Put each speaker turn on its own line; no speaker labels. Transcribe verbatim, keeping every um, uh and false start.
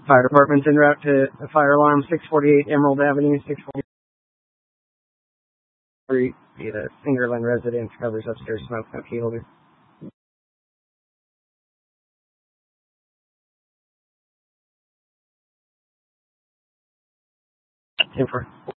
Fire department's en route to a fire alarm, six forty-eight Emerald Avenue, six forty-three. The Fingerland residence covers upstairs smoke, no key holder. ten four.